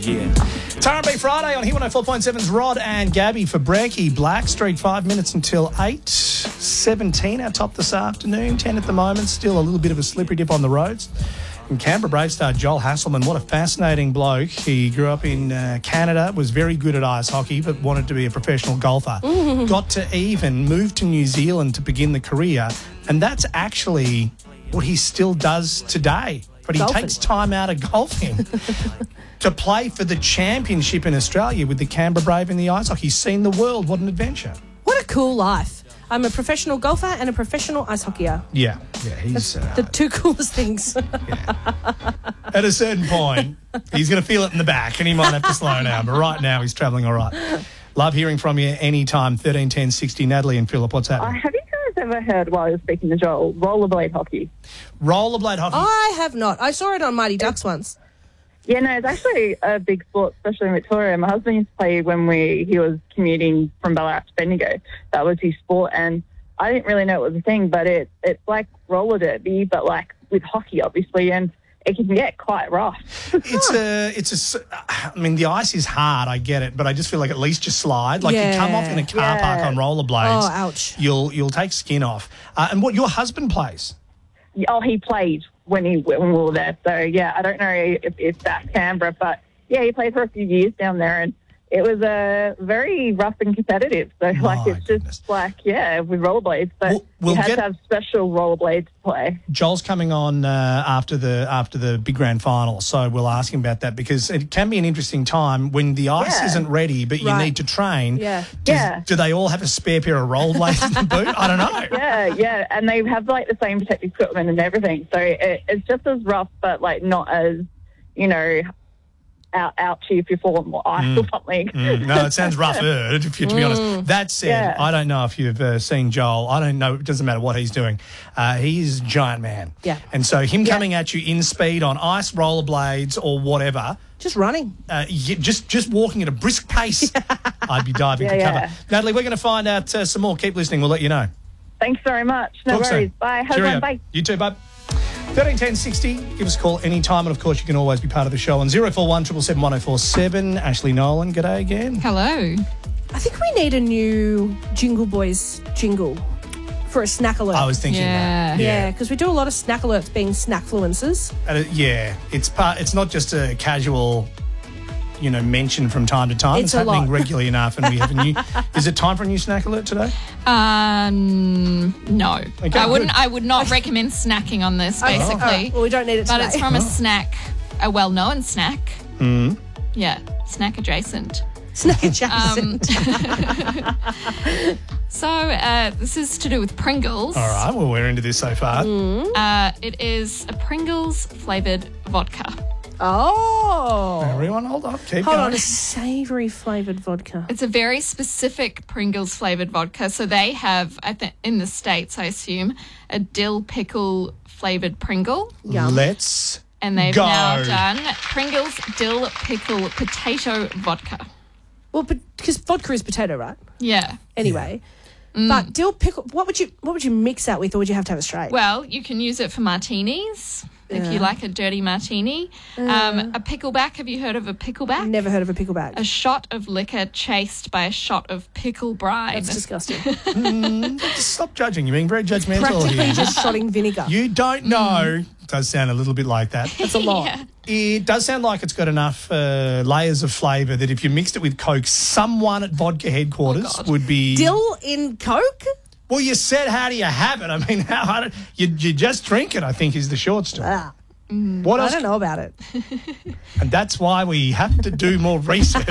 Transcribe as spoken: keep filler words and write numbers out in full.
gear. It's R and B Friday on Hit one oh four point seven's Rod and Gabby for Brekkie. Blackstreet, five minutes until eight. seventeen our top this afternoon, ten at the moment. Still a little bit of a slippery dip on the roads. And Canberra Brave star Joel Hasselman, what a fascinating bloke. He grew up in uh, Canada, was very good at ice hockey, but wanted to be a professional golfer. Mm-hmm. Got to even, moved to New Zealand to begin the career, and that's actually what he still does today. But he Golfing. takes time out of golfing to play for the championship in Australia with the Canberra Brave in the ice hockey. He's seen the world. What an adventure. What a cool life. I'm a professional golfer and a professional ice hockeyer. Yeah, yeah, he's... Uh, The two coolest things. yeah. At a certain point, he's going to feel it in the back and he might have to slow down. But right now, he's travelling all right. Love hearing from you anytime. thirteen ten sixty. Natalie and Philip, what's Uh, happening? have you guys ever heard, while I was speaking to Joel, rollerblade hockey? Rollerblade hockey. I have not. I saw it on Mighty Ducks once. Yeah, no, it's actually a big sport, especially in Victoria. My husband used to play when we he was commuting from Ballarat to Bendigo. That was his sport, and I didn't really know it was a thing, but it it's like roller derby, but like with hockey, obviously, and it can get quite rough. It's a, it's a, I mean, the ice is hard, I get it, but I just feel like at least you slide. Like Yeah. you come off in a car Yeah. park on rollerblades. Oh, ouch. You'll, you'll take skin off. Uh, and what, your husband plays? Oh, he played when he when we were there, so yeah, I don't know if, if that's Canberra, but yeah, he played for a few years down there, and it was uh, very rough and competitive. So, like, My it's goodness. just like, yeah, with rollerblades. But We'll- we'll you had get- to have special rollerblades to play. Joel's coming on uh, after the after the big grand final, so we'll ask him about that because it can be an interesting time when the ice Yeah. isn't ready, but you Right. need to train. Yeah. Does- Yeah. Do they all have a spare pair of rollerblades in the boot? I don't know. Yeah, yeah, and they have, like, the same protective equipment and everything. So it, it's just as rough, but, like, not as, you know, out, out to you if you fall on more ice or something. Mm, no, it sounds rougher, if you, to be honest. That said, Yeah. I don't know if you've uh, seen Joel. I don't know. It doesn't matter what he's doing. Uh, he's a giant man. Yeah. And so him coming at you in speed on ice, rollerblades or whatever, Just running. uh, you, just just walking at a brisk pace, I'd be diving Yeah, for yeah. cover. Natalie, we're going to find out uh, some more. Keep listening. We'll let you know. Thanks very much. No Talk soon. worries. Bye. Have Cheerio. fun. Bye. You too, bud. thirteen ten sixty. Give us a call anytime. And, of course, you can always be part of the show on zero four one seven seven one oh four seven. Ashley Nolan, g'day again. Hello. I think we need a new Jingle Boys jingle for a snack alert. I was thinking Yeah. that. Yeah, because we do a lot of snack alerts being snackfluencers. And it- yeah, it's part. It's not just a casual, you know, mention from time to time. It's It's, a happening lot. regularly enough, and we have a new. Is it time for a new snack alert today? Um, no. Okay, I wouldn't. good. I would not recommend snacking on this, Okay, basically. all right. Well, we don't need it But today. it's from a snack, a well-known snack. Mm. Yeah, snack adjacent. snack adjacent. Um, so uh, this is to do with Pringles. All right. Well, we're into this so far. Mm. Uh, it is a Pringles flavored vodka. Oh. Everyone, hold on. Keep Hold going. on, a savoury flavoured vodka. It's a very specific Pringles flavored vodka. So they have, I think, in the States, I assume, a dill pickle flavored Pringle. Yum. Let's And they've go. now done Pringles dill pickle potato vodka. Well, because vodka is potato, right? Yeah. Anyway. Mm. But dill pickle, what would you what would you mix that with, or would you have to have it straight? Well, you can use it for martinis if you Yeah. like a dirty martini. Um, a pickleback. Have you heard of a pickleback? Never heard of a pickleback. A shot of liquor chased by a shot of pickle brine. That's disgusting. Just stop judging. You're being very judgmental Practically here. just shotting vinegar. You don't know. Does sound a little bit like that. That's a lot. Yeah. It does sound like it's got enough uh, layers of flavour that if you mixed it with Coke, someone at vodka headquarters Oh, God. would be. Dill in Coke? Well, you said, how do you have it? I mean, how hard? You, you just drink it, I think, is the short story. Ah, What I else? don't know about it. And that's why we have to do more research.